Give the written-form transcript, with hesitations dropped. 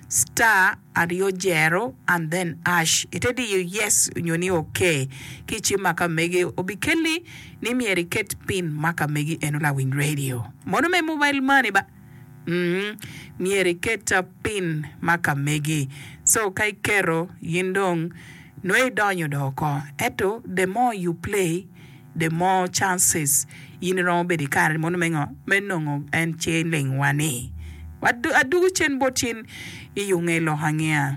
star ariyo jero and then ash itedi you yes nyoni okay kichi makamegi obikeli ni mieri ket pin makamegi enola wing radio mono me mobile money ba mieri keta pin makamegi so kai kero yindong no donyo doko eto the more you play the more chances yinro bedi kar mono menongo en chenling wani adu chen botin iyungelo hangea